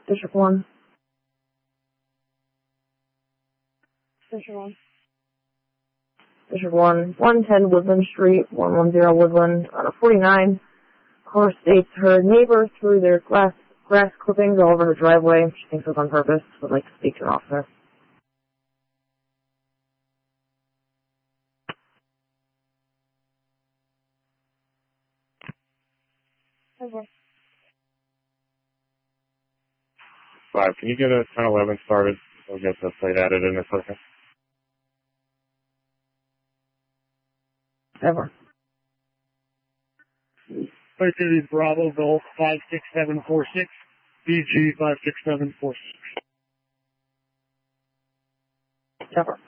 District 1. District 1. District 1, 110 Woodland Street, 110 Woodland, on a 49. Caller states her neighbor threw their grass clippings all over her driveway. She thinks it was on purpose. Would like to speak to an officer. Over. 5, can you get a 1011 started? We'll get the plate added in a second. Ever. Flight Duty Bravo, Golf 56746, BG 56746. Ever.